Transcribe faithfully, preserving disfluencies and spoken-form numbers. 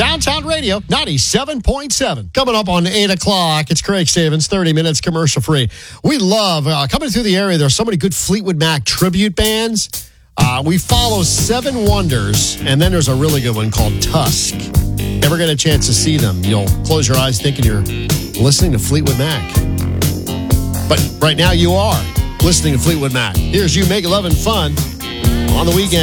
Downtown Radio, ninety-seven point seven. Coming up on eight o'clock, it's Craig Savins, thirty minutes commercial free. We love, uh, coming through the area, there's so many good Fleetwood Mac tribute bands. Uh, we follow Seven Wonders, and then there's a really good one called Tusk. Ever get a chance to see them, you'll close your eyes thinking you're listening to Fleetwood Mac. But right now you are listening to Fleetwood Mac. Here's You Make Lovin' Fun on the weekend.